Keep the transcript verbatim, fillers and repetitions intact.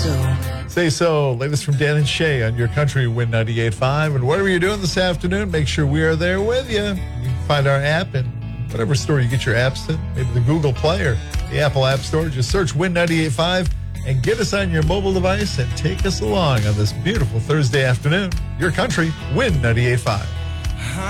so. Say so. Latest from Dan and Shay on Your Country Win ninety-eight point five. And whatever you're doing this afternoon, make sure we are there with you. You can find our app in whatever store you get your apps in, maybe the Google Play or the Apple App Store. Just search Win ninety-eight point five and get us on your mobile device and take us along on this beautiful Thursday afternoon. Your Country Win ninety-eight point five.